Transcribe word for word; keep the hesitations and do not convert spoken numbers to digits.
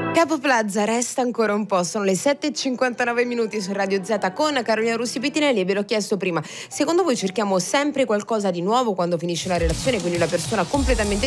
Capo Plaza resta ancora un po', sono le sette e cinquantanove minuti su Radio Z con Carolina Russi Pittinelli e ve l'ho chiesto prima, secondo voi cerchiamo sempre qualcosa di nuovo quando finisce una relazione, quindi una persona completamente